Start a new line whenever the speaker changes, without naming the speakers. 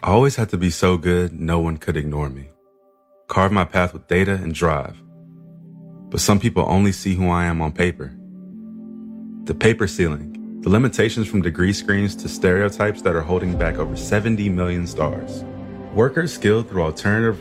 I always had to be so good no one could ignore me. Carve my path with data and drive. But some people only see who I am on paper. The paper ceiling, the limitations from degree screens to stereotypes that are holding back over 70 million stars. Workers skilled through alternative